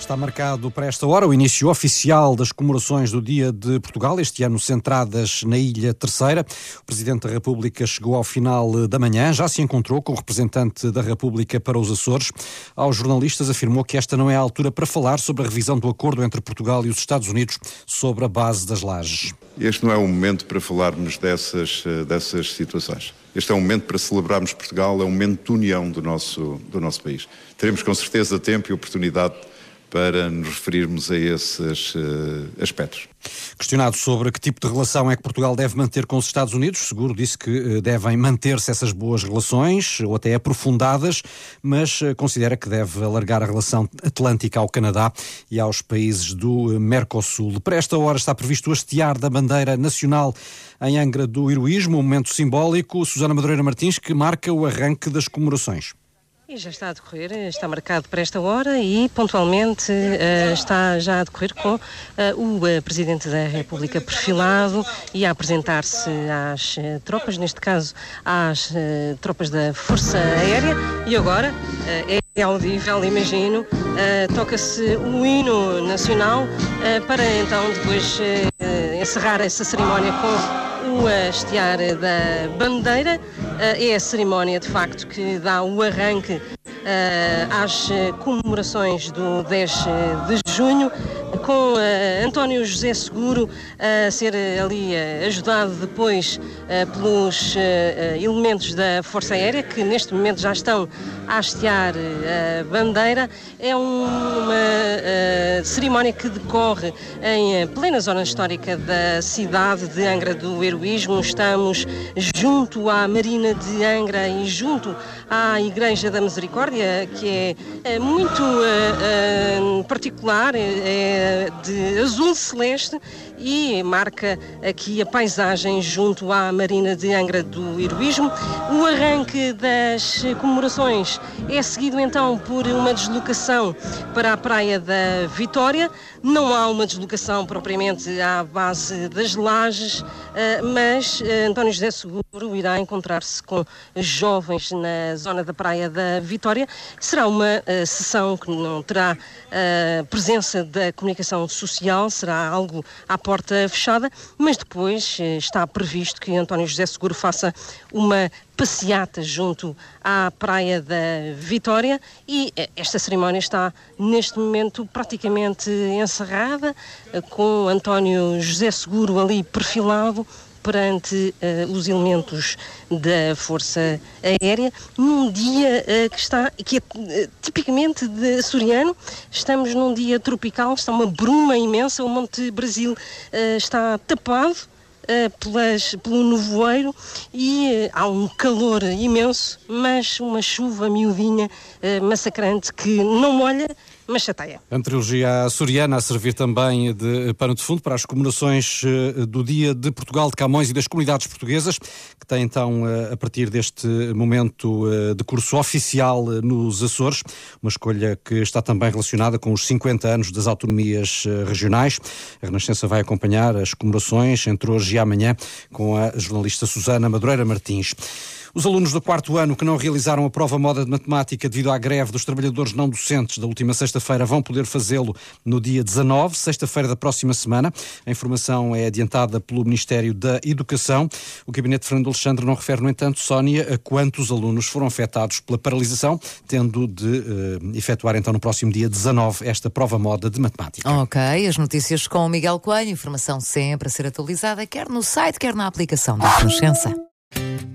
Está marcado para esta hora o início oficial das comemorações do Dia de Portugal, este ano centradas na Ilha Terceira. O Presidente da República chegou ao final da manhã, já se encontrou com o representante da República para os Açores. Aos jornalistas afirmou que esta não é a altura para falar sobre a revisão do acordo entre Portugal e os Estados Unidos sobre a base das lajes. Este não é o momento para falarmos dessas situações. Este é um momento para celebrarmos Portugal, é um momento de união do nosso país. Teremos com certeza tempo e oportunidade para nos referirmos a esses aspectos. Questionado sobre que tipo de relação é que Portugal deve manter com os Estados Unidos, Seguro disse que devem manter-se essas boas relações, ou até aprofundadas, mas considera que deve alargar a relação atlântica ao Canadá e aos países do Mercosul. Para esta hora está previsto o hastear da bandeira nacional em Angra do Heroísmo, um momento simbólico. Susana Madureira Martins, que marca o arranque das comemorações. E já está a decorrer, está marcado para esta hora e pontualmente está já a decorrer com o Presidente da República perfilado e a apresentar-se às tropas, neste caso às tropas da Força Aérea. E agora é audível, imagino, toca-se o hino nacional para então depois encerrar essa cerimónia com o hastear da bandeira. É a cerimónia, de facto, que dá o arranque às comemorações do 10 de junho, com António José Seguro a ser ali ajudado depois pelos elementos da Força Aérea, que neste momento já estão a hastear a bandeira. É uma cerimónia que decorre em plena zona histórica da cidade de Angra do Heroísmo. Estamos junto à Marina de Angra e junto à Igreja da Misericórdia, que é muito particular, é de azul celeste e marca aqui a paisagem junto à Marina de Angra do Heroísmo. O arranque das comemorações é seguido então por uma deslocação para a Praia da Vitória. Não há uma deslocação propriamente à base das lajes, mas António José Seguro irá encontrar-se com jovens na zona da Praia da Vitória. Será uma sessão que não terá presença da comunicação social, será algo à porta fechada, mas depois está previsto que António José Seguro faça uma passeata junto à Praia da Vitória e esta cerimónia está neste momento praticamente encerrada, com António José Seguro ali perfilado perante os elementos da Força Aérea, num dia que é tipicamente açoriano. Estamos num dia tropical, está uma bruma imensa, o Monte Brasil está tapado pelo nevoeiro e há um calor imenso, mas uma chuva miudinha massacrante que não molha, mas chateia. A meteorologia açoriana a servir também de pano de fundo para as comemorações do Dia de Portugal, de Camões e das comunidades portuguesas, que tem então, a partir deste momento de curso oficial nos Açores, uma escolha que está também relacionada com os 50 anos das autonomias regionais. A Renascença vai acompanhar as comemorações entre hoje e amanhã com a jornalista Susana Madureira Martins. Os alunos do 4º ano que não realizaram a prova moda de matemática devido à greve dos trabalhadores não docentes da última sexta-feira vão poder fazê-lo no dia 19, sexta-feira da próxima semana. A informação é adiantada pelo Ministério da Educação. O Gabinete de Fernando Alexandre não refere, no entanto, Sónia, a quantos alunos foram afetados pela paralisação, tendo de efetuar então no próximo dia 19 esta prova moda de matemática. Ok, as notícias com o Miguel Coelho, informação sempre a ser atualizada, quer no site, quer na aplicação da Renascença.